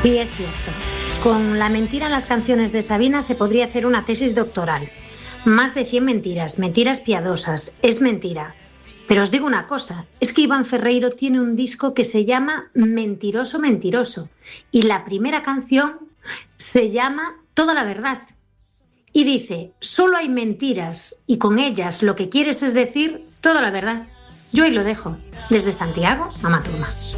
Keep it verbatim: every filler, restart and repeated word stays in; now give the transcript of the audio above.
Sí, es cierto. Con la mentira en las canciones de Sabina se podría hacer una tesis doctoral. Más de cien mentiras, mentiras piadosas, es mentira. Pero os digo una cosa, es que Iván Ferreiro tiene un disco que se llama Mentiroso, Mentiroso. Y la primera canción se llama Toda la verdad. Y dice, solo hay mentiras y con ellas lo que quieres es decir toda la verdad. Yo ahí lo dejo, desde Santiago a Maturma.